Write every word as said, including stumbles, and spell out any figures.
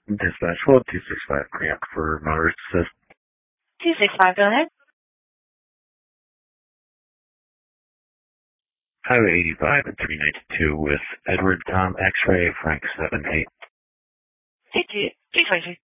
Dispatch, hold two six five crank for motor assist. two six five, go ahead. Highway eighty-five and three ninety-two with Edward Tom X-ray Frank seven eight. Hey, two, three twenty-two.